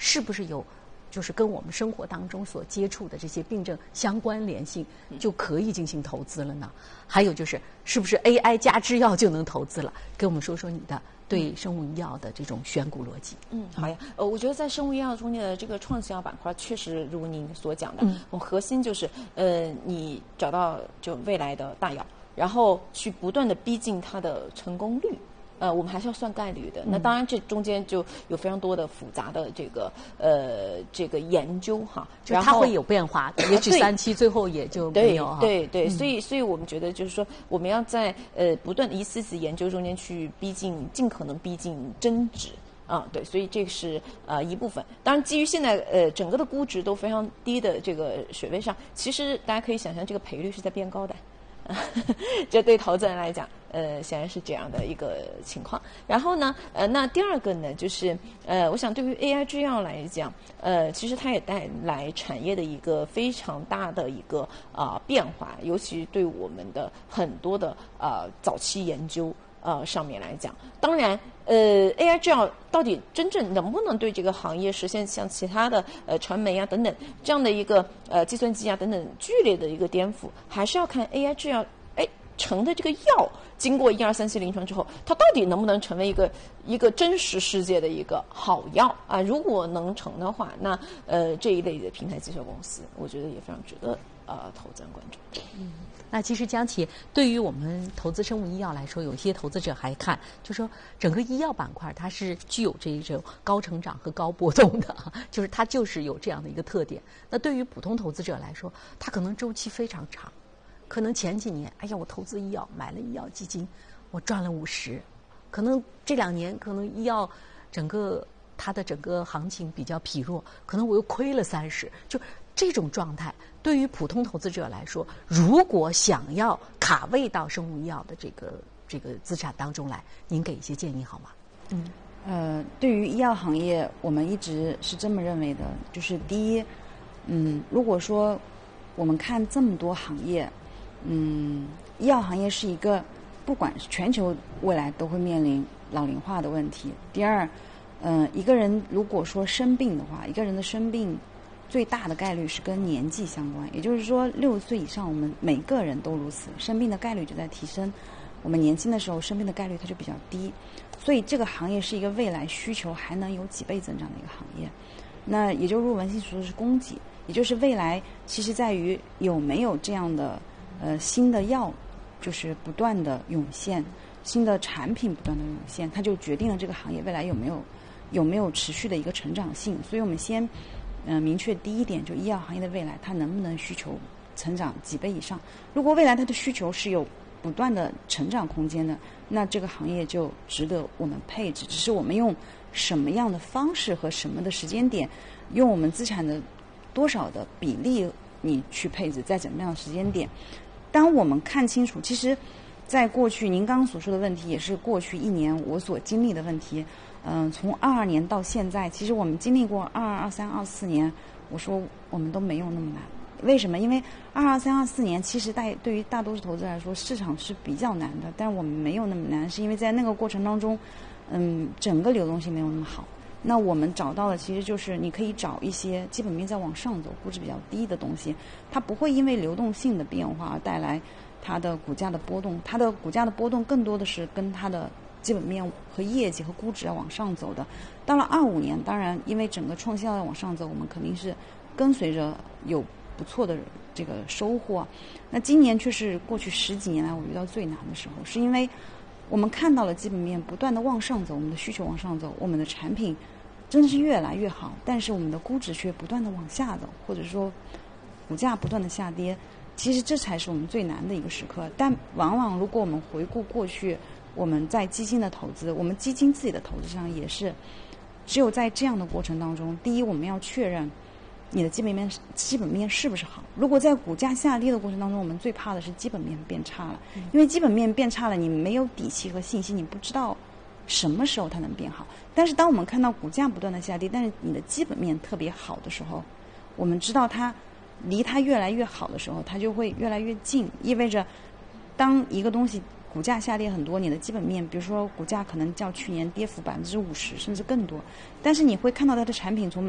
是不是有就是跟我们生活当中所接触的这些病症相关联性，就可以进行投资了呢？还有就是，是不是 AI 加制药就能投资了？跟我们说说你的对生物医药的这种选股逻辑。 好呀。我觉得在生物医药中间的这个创新药板块，确实如您所讲的，核心就是你找到就未来的大药，然后去不断的逼近它的成功率。我们还是要算概率的。那当然，这中间就有非常多的复杂的这个研究哈， 然后它会有变化，也许3期最后也就没有哈。 对，所以我们觉得就是说，我们要在不断的一次次研究中间去尽可能逼近真值。对，所以这是一部分。当然，基于现在整个的估值都非常低的这个水位上，其实大家可以想象，这个赔率是在变高的。这对投资人来讲，显然是这样的一个情况。然后呢，那第二个呢，就是我想对于 AI 制药来讲，其实它也带来产业的一个非常大的一个变化，尤其对我们的很多的早期研究上面来讲。当然AI 制药到底真正能不能对这个行业实现像其他的传媒啊等等这样的一个计算机啊等等剧烈的一个颠覆，还是要看 AI 制药成的这个药经过1、2、3期临床之后，它到底能不能成为一个真实世界的一个好药啊？如果能成的话，那这一类的平台技术公司，我觉得也非常值得投资人关注。 那其实江企对于我们投资生物医药来说，有些投资者还看，就说整个医药板块它是具有这一种高成长和高波动的，就是它就是有这样的一个特点。那对于普通投资者来说，它可能周期非常长，可能前几年，哎呀，我投资医药买了医药基金，我赚了50%，可能这2年可能医药它的整个行情比较疲弱，可能我又亏了30%，就这种状态。对于普通投资者来说，如果想要卡位到生物医药的这个资产当中来，您给一些建议好吗？ 对于医药行业，我们一直是这么认为的，就是第一，如果说我们看这么多行业，医药行业是一个不管全球未来都会面临老龄化的问题。第二，一个人如果说生病的话，一个人的生病最大的概率是跟年纪相关，也就是说60岁以上我们每个人都如此，生病的概率就在提升。我们年轻的时候生病的概率它就比较低，所以这个行业是一个未来需求还能有几倍增长的一个行业。那也就如文心所说的是供给，也就是未来其实在于有没有这样的新的药就是不断的涌现，新的产品不断的涌现，它就决定了这个行业未来有没有持续的一个成长性。所以我们先明确第一点，就医药行业的未来它能不能需求成长几倍以上。如果未来它的需求是有不断的成长空间的，那这个行业就值得我们配置，只是我们用什么样的方式和什么的时间点，用我们资产的多少的比例你去配置，在怎么样的时间点。当我们看清楚，其实在过去您刚刚所说的问题也是过去1年我所经历的问题。从22年到现在，其实我们经历过22、23、24年，我说我们都没有那么难。为什么？因为22、23、24年其实对于大多数投资者来说，市场是比较难的，但是我们没有那么难，是因为在那个过程当中，整个流动性没有那么好。那我们找到的其实就是你可以找一些基本面在往上走、估值比较低的东西，它不会因为流动性的变化而带来它的股价的波动，它的股价的波动更多的是跟它的基本面和业绩和估值要往上走的。到了25年，当然因为整个创新要往上走，我们肯定是跟随着有不错的这个收获。那今年却是过去10几年来我遇到最难的时候，是因为我们看到了基本面不断的往上走，我们的需求往上走，我们的产品真的是越来越好，但是我们的估值却不断的往下走，或者说股价不断的下跌。其实这才是我们最难的一个时刻。但往往如果我们回顾过去，我们在基金的投资，我们基金自己的投资上也是，只有在这样的过程当中，第一我们要确认你的基本面是不是好。如果在股价下跌的过程当中，我们最怕的是基本面变差了，因为基本面变差了，你没有底气和信心，你不知道什么时候它能变好。但是当我们看到股价不断的下跌，但是你的基本面特别好的时候，我们知道它离它越来越好的时候，它就会越来越近，意味着当一个东西股价下跌很多，你的基本面比如说股价可能较去年跌幅50%甚至更多，但是你会看到它的产品从